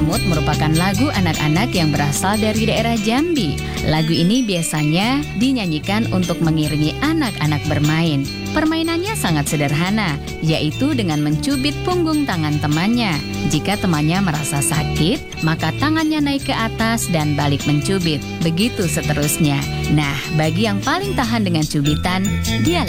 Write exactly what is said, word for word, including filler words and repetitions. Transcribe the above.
Semut merupakan lagu anak-anak yang berasal dari daerah Jambi. Lagu ini biasanya dinyanyikan untuk mengiringi anak-anak bermain. Permainannya sangat sederhana, yaitu dengan mencubit punggung tangan temannya. Jika temannya merasa sakit, maka tangannya naik ke atas dan balik mencubit. Begitu seterusnya. Nah, bagi yang paling tahan dengan cubitan, dialah